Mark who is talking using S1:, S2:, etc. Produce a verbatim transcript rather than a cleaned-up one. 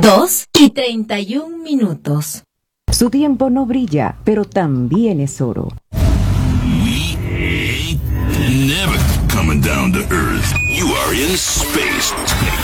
S1: dos y treinta y un minutos.
S2: Su tiempo no brilla, pero también es oro.
S3: We ain't never coming down to Earth. You are in space.